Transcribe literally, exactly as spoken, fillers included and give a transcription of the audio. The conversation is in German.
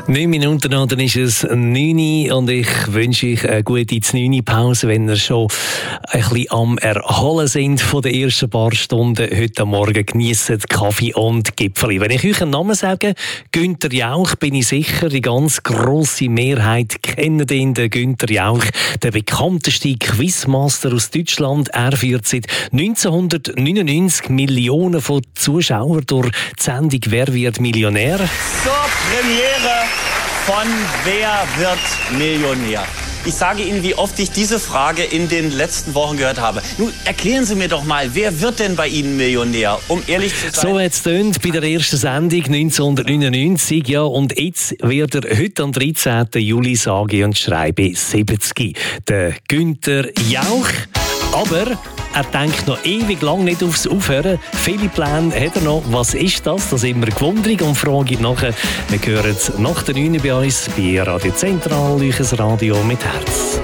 Neun Minuten noch, dann ist es neun Uhr und ich wünsche euch eine gute neun Uhr Pause, wenn ihr schon ein bisschen am Erholen sind von den ersten paar Stunden. Heute Morgen geniessen Kaffee und Gipfeli. Wenn ich euch einen Namen sage, Günther Jauch, bin ich sicher, die ganz grosse Mehrheit kennt ihn, den Günther Jauch, der bekannteste Quizmaster aus Deutschland. Er führt seit neunzehnhundertneunundneunzig Millionen von Zuschauern durch die Sendung «Wer wird Millionär?». Zur Premiere von «Wer wird Millionär?». Ich sage Ihnen, wie oft ich diese Frage in den letzten Wochen gehört habe. Nun, erklären Sie mir doch mal, wer wird denn bei Ihnen Millionär? Um ehrlich zu sein. So hat es tönt bei der ersten Sendung neunzehnhundertneunundneunzig. Ja, und jetzt wird er heute am dreizehnten Juli sage und schreibe siebzig. Der Günther Jauch. Aber er denkt noch ewig lang nicht aufs Aufhören. Viele Pläne hat er noch. Was ist das? Das ist immer gewundrig und frage nachher. Wir hören es nach der neun bei uns bei Radio Zentral, euch Radio mit Herz.